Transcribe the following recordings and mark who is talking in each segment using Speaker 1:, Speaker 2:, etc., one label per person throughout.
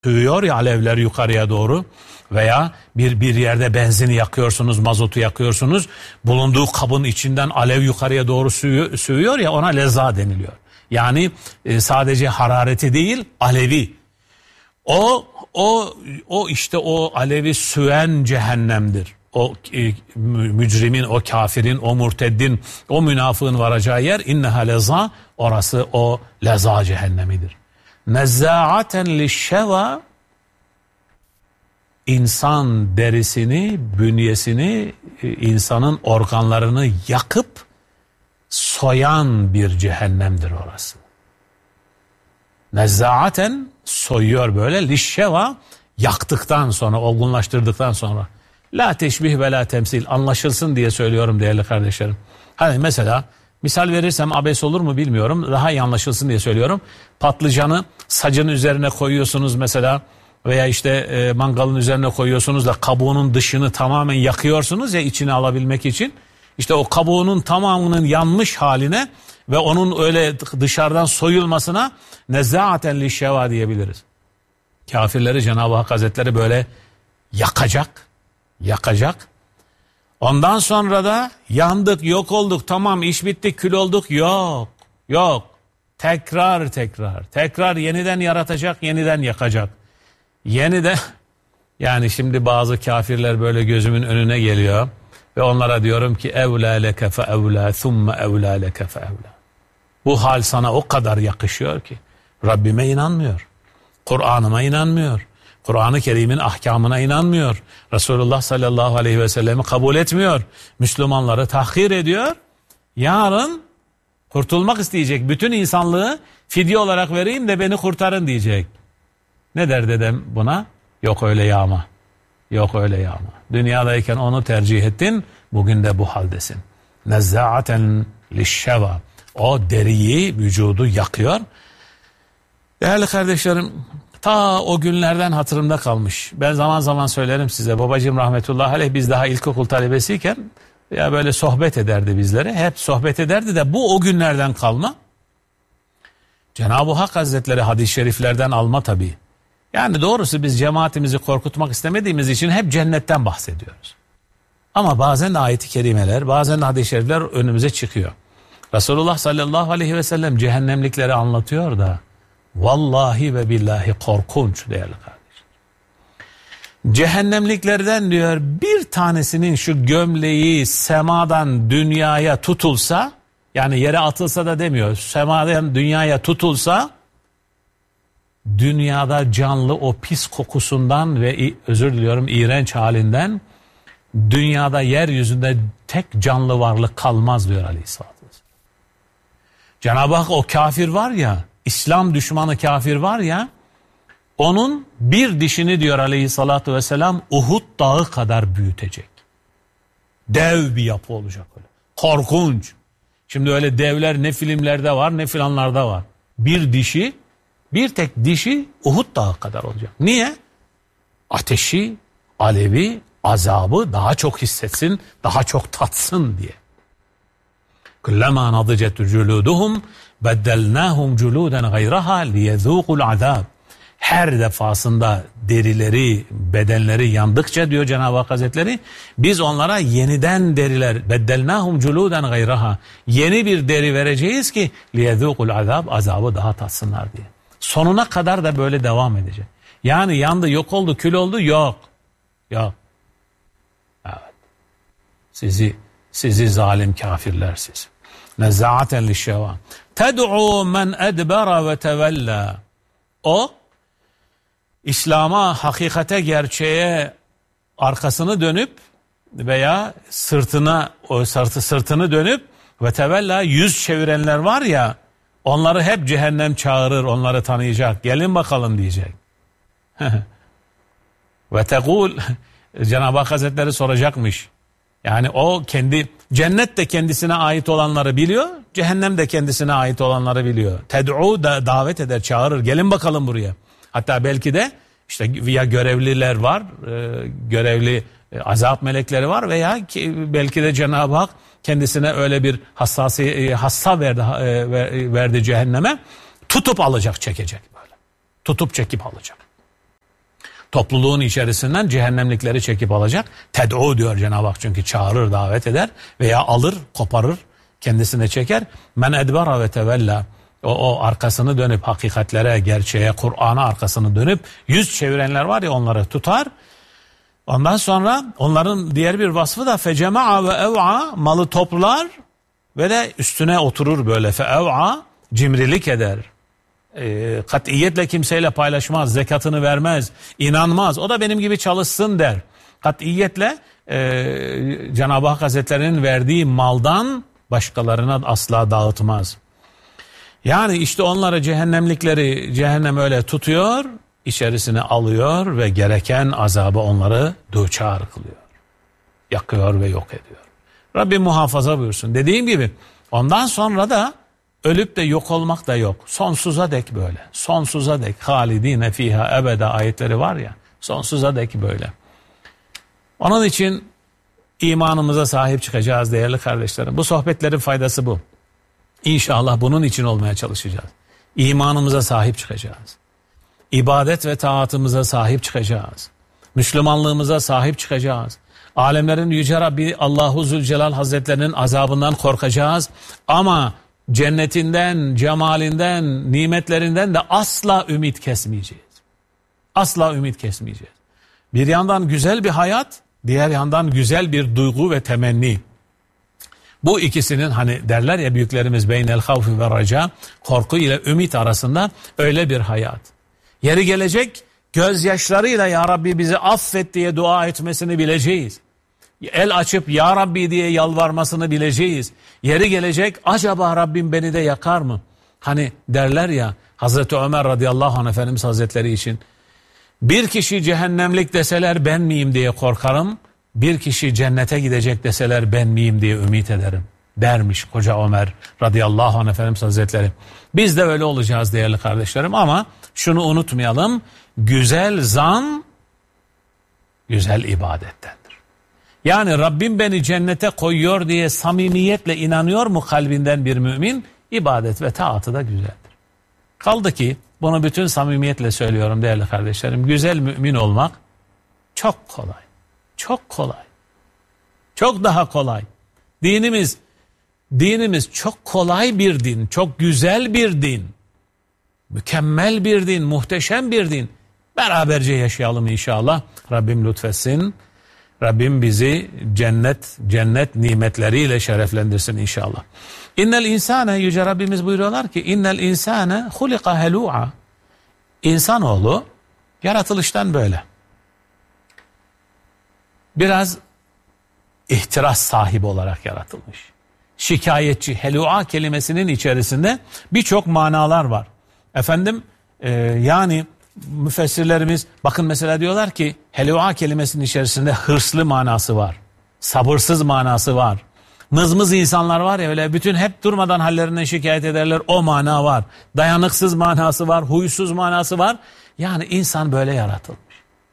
Speaker 1: sığıyor ya alevler yukarıya doğru veya bir yerde benzini yakıyorsunuz, mazotu yakıyorsunuz. Bulunduğu kabın içinden alev yukarıya doğru sığıyor ya, ona leza deniliyor. Yani sadece harareti değil, alevi. O işte o alevi süen cehennemdir. O mücrimin, o kafirin, o murteddin, o münafığın varacağı yer inneha leza, orası o leza cehennemidir. Nezza'aten lişşeva, insan derisini, bünyesini, insanın organlarını yakıp soyan bir cehennemdir orası. Nezza'aten, soyuyor böyle, lişşeva, yaktıktan sonra, olgunlaştırdıktan sonra. La teşbih ve la temsil, anlaşılsın diye söylüyorum değerli kardeşlerim. Hani mesela misal verirsem abes olur mu bilmiyorum, daha iyi anlaşılsın diye söylüyorum. Patlıcanı sacın üzerine koyuyorsunuz mesela veya işte mangalın üzerine koyuyorsunuz da kabuğunun dışını tamamen yakıyorsunuz ya içine alabilmek için. İşte o kabuğunun tamamının yanmış haline ve onun öyle dışarıdan soyulmasına nezza'aten lişşeva diyebiliriz. Kafirleri Cenab-ı Hak Hazretleri böyle yakacak. Ondan sonra da yandık, yok olduk, tamam iş bitti, kül olduk. Yok. Tekrar yeniden yaratacak, yeniden yakacak. Yeniden, yani şimdi bazı kafirler böyle gözümün önüne geliyor ve onlara diyorum ki evlâ leke fe evlâ thumme evlâ leke fe evlâ. Bu hal sana o kadar yakışıyor ki Rabbime inanmıyor, Kur'an'ıma inanmıyor, Kur'an-ı Kerim'in ahkamına inanmıyor, Resulullah sallallahu aleyhi ve sellem'i kabul etmiyor, Müslümanları tahkir ediyor. Yarın kurtulmak isteyecek, bütün insanlığı fidye olarak vereyim de beni kurtarın diyecek. Ne der dedem buna? Yok öyle yağma. Dünyadayken onu tercih ettin, bugün de bu haldesin. Nezza'aten lişşeva. O deriyi, vücudu yakıyor. Değerli kardeşlerim, ta o günlerden hatırımda kalmış. Ben zaman zaman söylerim size, babacığım rahmetullahi aleyh biz daha ilkokul talebesiyken ya böyle sohbet ederdi bizlere. Hep sohbet ederdi de bu o günlerden kalma. Cenab-ı Hak Hazretleri hadis-i şeriflerden alma tabii. Yani doğrusu biz cemaatimizi korkutmak istemediğimiz için hep cennetten bahsediyoruz. Ama bazen de ayet-i kerimeler, bazen de hadis-i şerifler önümüze çıkıyor. Resulullah sallallahu aleyhi ve sellem cehennemlikleri anlatıyor da vallahi ve billahi korkunç değerli kardeşler. Cehennemliklerden diyor bir tanesinin şu gömleği semadan dünyaya tutulsa, yani yere atılsa da demiyor, semadan dünyaya tutulsa, dünyada canlı o pis kokusundan ve özür diliyorum iğrenç halinden dünyada yeryüzünde tek canlı varlık kalmaz diyor Aleyhisselatü Vesselam. Cenab-ı Hak o kafir var ya, İslam düşmanı kafir var ya, onun bir dişini diyor Aleyhisselatü Vesselam Uhud dağı kadar büyütecek. Dev bir yapı olacak öyle. Korkunç. Şimdi öyle devler ne filmlerde var ne filanlarda var. Bir tek dişi Uhud dağı kadar olacak. Niye? Ateşi, alevi, azabı daha çok hissetsin, daha çok tatsın diye. Kullama nadicet culuduhum beddelnahum culudan gayraha liyezûkul azab. Her defasında derileri, bedenleri yandıkça diyor Cenab-ı Hak Hazretleri, biz onlara yeniden deriler, beddelnahum culudan gayraha, yeni bir deri vereceğiz ki liyezûkul azab, azabı daha tatsınlar diye. Sonuna kadar da böyle devam edecek. Yani yandı, yok oldu, kül oldu, yok. Evet. Sizi zalim kafirler siz. Nezza'aten lişşeva. Ted'u men edbera ve tevella. O İslam'a, hakikate, gerçeğe arkasını dönüp veya sırtını dönüp ve tevella yüz çevirenler var ya, onları hep cehennem çağırır, onları tanıyacak. Gelin bakalım diyecek. Ve tekul, Cenab-ı Hak Hazretleri soracakmış. Yani o cennet de kendisine ait olanları biliyor, cehennem de kendisine ait olanları biliyor. Ted'u da davet eder, çağırır. Gelin bakalım buraya. Hatta belki de işte ya görevliler var, görevli azap melekleri var veya belki de Cenab-ı Hak kendisine öyle bir hassa verdi cehenneme, tutup alacak, çekecek böyle. Tutup çekip alacak. Topluluğun içerisinden cehennemlikleri çekip alacak. Ted'u diyor Cenab-ı Hak, çünkü çağırır, davet eder veya alır, koparır, kendisine çeker. Men edbara ve tevella. O arkasını dönüp hakikatlere, gerçeğe, Kur'an'a arkasını dönüp yüz çevirenler var ya, onları tutar. Ondan sonra onların diğer bir vasfı da fecema'a ve ev'a, malı toplar ve de üstüne oturur böyle. Feev'a, cimrilik eder. Katiyetle kimseyle paylaşmaz, zekatını vermez, inanmaz. O da benim gibi çalışsın der. Katiyetle Cenab-ı Hak Hazretleri'nin verdiği maldan başkalarına asla dağıtmaz. Yani işte onları, cehennemlikleri, cehennem öyle tutuyor, içerisine alıyor ve gereken azabı onları duçar kılıyor. Yakıyor ve yok ediyor. Rabbim muhafaza buyursun. Dediğim gibi ondan sonra da ölüp de yok olmak da yok. Sonsuza dek böyle. Sonsuza dek. Halidine fiha ebede ayetleri var ya. Sonsuza dek böyle. Onun için imanımıza sahip çıkacağız değerli kardeşlerim. Bu sohbetlerin faydası bu. İnşallah bunun için olmaya çalışacağız. İmanımıza sahip çıkacağız. İbadet ve taatımıza sahip çıkacağız. Müslümanlığımıza sahip çıkacağız. Alemlerin Yüce Rabbi Allahu Zülcelal Hazretlerinin azabından korkacağız. Ama cennetinden, cemalinden, nimetlerinden de asla ümit kesmeyeceğiz. Asla ümit kesmeyeceğiz. Bir yandan güzel bir hayat, diğer yandan güzel bir duygu ve temenni. Bu ikisinin, hani derler ya büyüklerimiz, beynel havfi ve raca, korku ile ümit arasında öyle bir hayat. Yeri gelecek gözyaşlarıyla ya Rabbi bizi affet diye dua etmesini bileceğiz. El açıp ya Rabbi diye yalvarmasını bileceğiz. Yeri gelecek acaba Rabbim beni de yakar mı? Hani derler ya Hazreti Ömer radıyallahu anh Efendimiz Hazretleri için, bir kişi cehennemlik deseler ben miyim diye korkarım, bir kişi cennete gidecek deseler ben miyim diye ümit ederim dermiş koca Ömer radıyallahu anh Efendimiz Hazretleri. Biz de öyle olacağız değerli kardeşlerim, ama şunu unutmayalım, güzel zan güzel ibadettendir. Yani Rabbim beni cennete koyuyor diye samimiyetle inanıyor mu kalbinden bir mümin, ibadet ve taatı da güzeldir. Kaldı ki bunu bütün samimiyetle söylüyorum değerli kardeşlerim, güzel mümin olmak çok kolay. Çok kolay. Çok daha kolay. Dinimiz çok kolay bir din, çok güzel bir din. Mükemmel bir din, muhteşem bir din. Beraberce yaşayalım inşallah. Rabbim lütfetsin. Rabbim bizi cennet nimetleriyle şereflendirsin inşallah. İnnel insane, Yüce Rabbimiz buyuruyorlar ki innel insane hulika helu'a. İnsanoğlu yaratılıştan böyle. Biraz ihtiras sahibi olarak yaratılmış. Şikayetçi, helu'a kelimesinin içerisinde birçok manalar var. Yani müfessirlerimiz bakın mesela diyorlar ki helu'a kelimesinin içerisinde hırslı manası var. Sabırsız manası var. Mızmız insanlar var ya, öyle bütün hep durmadan hallerinden şikayet ederler, o mana var. Dayanıksız manası var, huysuz manası var. Yani insan böyle yaratılmış.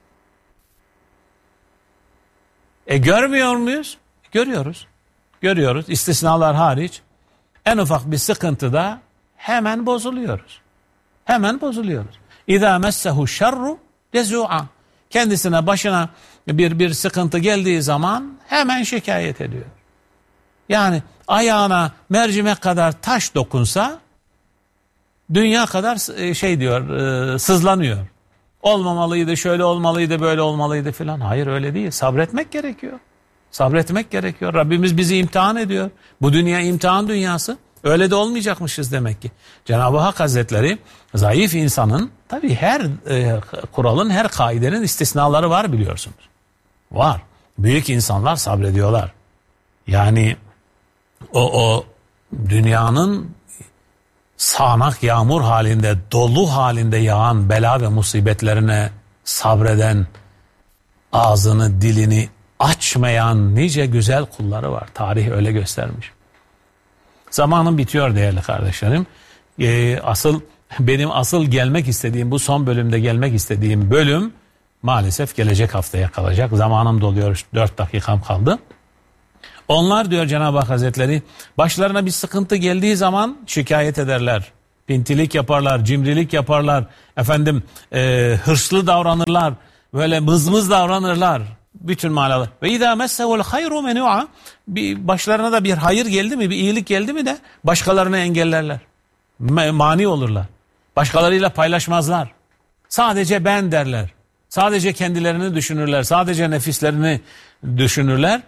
Speaker 1: Görmüyor muyuz? Görüyoruz. Görüyoruz. İstisnalar hariç. En ufak bir sıkıntıda hemen bozuluyoruz. Hemen bozuluyoruz. İzâ messehu şerru cezû'a. Kendisine, başına bir sıkıntı geldiği zaman hemen şikayet ediyor. Yani ayağına mercimek kadar taş dokunsa dünya kadar sızlanıyor. Olmamalıydı, şöyle olmalıydı, böyle olmalıydı filan. Hayır, öyle değil. Sabretmek gerekiyor. Sabretmek gerekiyor. Rabbimiz bizi imtihan ediyor. Bu dünya imtihan dünyası. Öyle de olmayacakmışız demek ki. Cenab-ı Hak Hazretleri zayıf insanın, tabii her kuralın, her kaidenin istisnaları var biliyorsunuz. Var. Büyük insanlar sabrediyorlar. Yani o dünyanın sağanak yağmur halinde, dolu halinde yağan bela ve musibetlerine sabreden, ağzını, dilini açmayan nice güzel kulları var. Tarih öyle göstermiş. Zamanım bitiyor değerli kardeşlerim. Benim asıl gelmek istediğim, bu son bölümde gelmek istediğim bölüm maalesef gelecek haftaya kalacak. Zamanım doluyor, 4 dakikam kaldı. Onlar diyor Cenab-ı Hak Hazretleri, başlarına bir sıkıntı geldiği zaman şikayet ederler. Pintilik yaparlar, cimrilik yaparlar, hırslı davranırlar. böyle mızmız davranırlar. Bütün manalar. Ve izâ messehul hayru menû'a, bir başlarına da bir hayır geldi mi, bir iyilik geldi mi de başkalarını engellerler. Mani olurlar. Başkalarıyla paylaşmazlar. Sadece ben derler. Sadece kendilerini düşünürler. Sadece nefislerini düşünürler.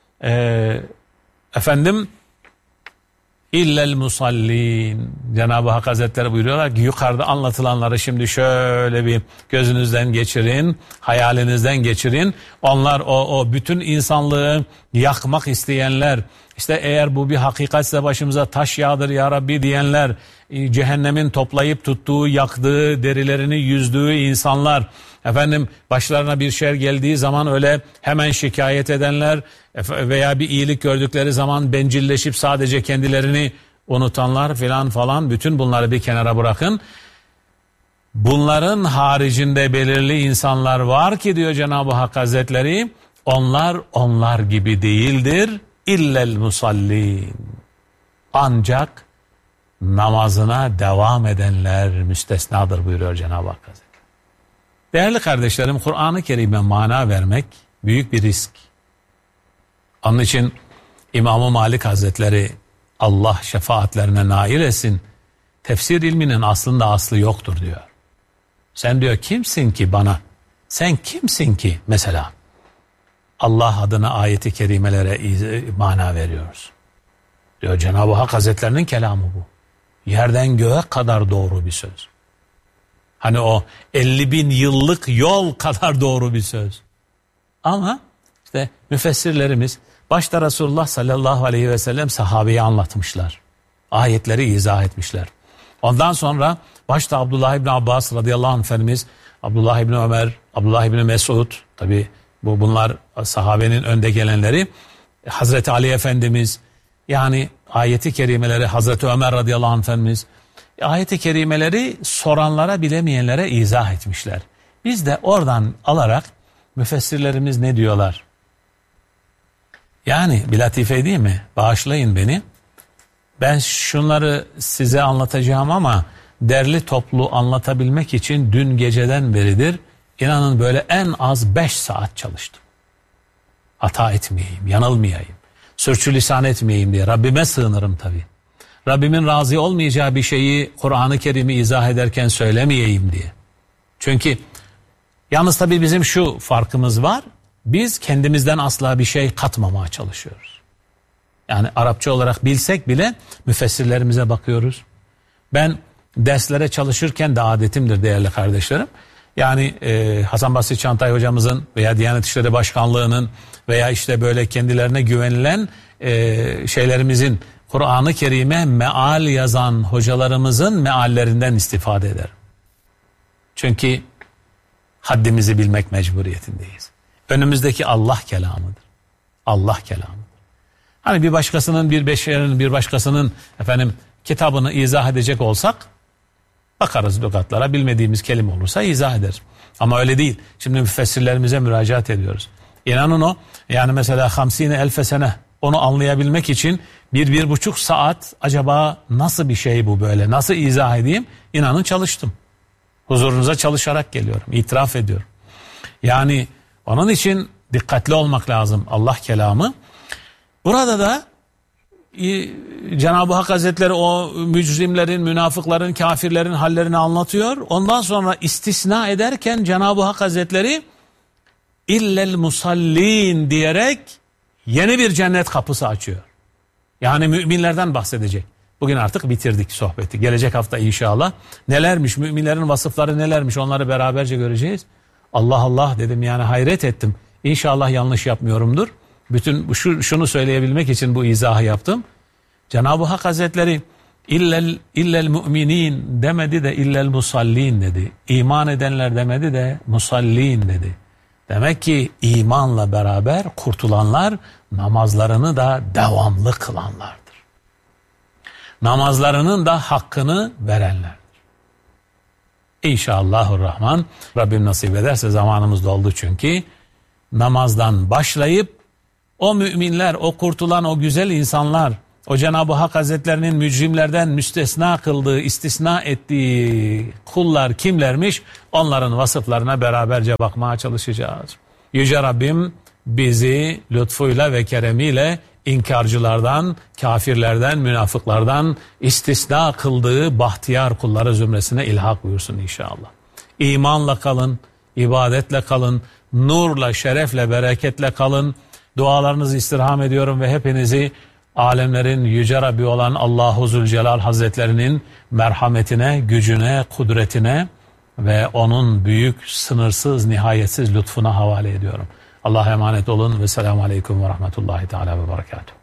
Speaker 1: İllel musallin. Cenab-ı Hak Hazretleri buyuruyorlar ki yukarıda anlatılanları şimdi şöyle bir gözünüzden geçirin, hayalinizden geçirin. Onlar o bütün insanlığı yakmak isteyenler, işte eğer bu bir hakikatse başımıza taş yağdır ya Rabbi diyenler, cehennemin toplayıp tuttuğu, yaktığı, derilerini yüzdüğü insanlar, başlarına bir şer geldiği zaman öyle hemen şikayet edenler veya bir iyilik gördükleri zaman bencilleşip sadece kendilerini unutanlar falan, bütün bunları bir kenara bırakın. Bunların haricinde belirli insanlar var ki diyor Cenab-ı Hak Hazretleri, onlar gibi değildir. İllel musallin. Ancak namazına devam edenler müstesnadır buyuruyor Cenab-ı Hak Hazretleri. Değerli kardeşlerim, Kur'an-ı Kerim'e mana vermek büyük bir risk. Onun için İmam-ı Malik Hazretleri, Allah şefaatlerine nail etsin, tefsir ilminin aslında aslı yoktur diyor. Sen diyor kimsin ki bana, sen kimsin ki mesela Allah adına ayeti kerimelere mana veriyoruz. Diyor Cenab-ı Hak Hazretlerinin kelamı bu. Yerden göğe kadar doğru bir söz. Hani o 50.000 yıllık yol kadar doğru bir söz. Ama işte müfessirlerimiz, başta Resulullah sallallahu aleyhi ve sellem sahabeyi anlatmışlar. Ayetleri izah etmişler. Ondan sonra başta Abdullah İbni Abbas radıyallahu anh Efendimiz, Abdullah İbni Ömer, Abdullah İbni Mesud, tabi bunlar sahabenin önde gelenleri, Hazreti Ali Efendimiz, yani ayeti kerimeleri Hazreti Ömer radıyallahu anh Efendimiz, ayeti kerimeleri soranlara, bilemeyenlere izah etmişler. Biz de oradan alarak müfessirlerimiz ne diyorlar? Yani bir latife değil mi? Bağışlayın beni. Ben şunları size anlatacağım ama derli toplu anlatabilmek için dün geceden beridir, İnanın böyle en az 5 saat çalıştım. Hata etmeyeyim, yanılmayayım, sürçülisan etmeyeyim diye. Rabbime sığınırım tabii. Rabbimin razı olmayacağı bir şeyi Kur'an-ı Kerim'i izah ederken söylemeyeyim diye. Çünkü yalnız tabii bizim şu farkımız var. Biz kendimizden asla bir şey katmamaya çalışıyoruz. Yani Arapça olarak bilsek bile müfessirlerimize bakıyoruz. Ben derslere çalışırken de adetimdir değerli kardeşlerim. Yani Hasan Basri Çantay hocamızın veya Diyanet İşleri Başkanlığı'nın veya işte böyle kendilerine güvenilen şeylerimizin, Kur'an-ı Kerim'e meal yazan hocalarımızın meallerinden istifade ederim. Çünkü haddimizi bilmek mecburiyetindeyiz. Önümüzdeki Allah kelamıdır. Allah kelamıdır. Hani bir başkasının, bir başkasının kitabını izah edecek olsak bakarız lügatlara, bilmediğimiz kelime olursa izah ederiz. Ama öyle değil. Şimdi müfessirlerimize müracaat ediyoruz. İnanın o, yani mesela 50.000 sene, onu anlayabilmek için 1-1,5 saat acaba nasıl bir şey bu böyle, nasıl izah edeyim? İnanın çalıştım. Huzurunuza çalışarak geliyorum, itiraf ediyorum. Yani onun için dikkatli olmak lazım Allah kelamı. Burada da Cenab-ı Hak Hazretleri o mücrimlerin, münafıkların, kafirlerin hallerini anlatıyor. Ondan sonra istisna ederken Cenab-ı Hak Hazretleri illel musallin diyerek yeni bir cennet kapısı açıyor. Yani müminlerden bahsedecek. Bugün artık bitirdik sohbeti. Gelecek hafta inşallah nelermiş, müminlerin vasıfları nelermiş, onları beraberce göreceğiz. Allah Allah dedim, yani hayret ettim. İnşallah yanlış yapmıyorumdur. Bütün şunu söyleyebilmek için bu izahı yaptım. Cenab-ı Hak Hazretleri illel müminin demedi de illel musallin dedi. İman edenler demedi de musallin dedi. Demek ki imanla beraber kurtulanlar namazlarını da devamlı kılanlardır. Namazlarının da hakkını verenlerdir. İnşallahurrahman, Rabbim nasip ederse, zamanımız doldu çünkü, namazdan başlayıp o müminler, o kurtulan, o güzel insanlar o Cenab-ı Hak Hazretlerinin mücrimlerden müstesna kıldığı, istisna ettiği kullar kimlermiş? Onların vasıflarına beraberce bakmaya çalışacağız. Yüce Rabbim bizi lütfuyla ve keremiyle inkarcılardan, kafirlerden, münafıklardan istisna kıldığı bahtiyar kulları zümresine ilhak buyursun inşallah. İmanla kalın, ibadetle kalın, nurla, şerefle, bereketle kalın. Dualarınızı istirham ediyorum ve hepinizi alemlerin yüce Rabbi olan Allahu Zülcelal Hazretlerinin merhametine, gücüne, kudretine ve onun büyük, sınırsız, nihayetsiz lütfuna havale ediyorum. Allah'a emanet olun ve selamun aleyküm ve rahmetullahi teala ve berekatuhu.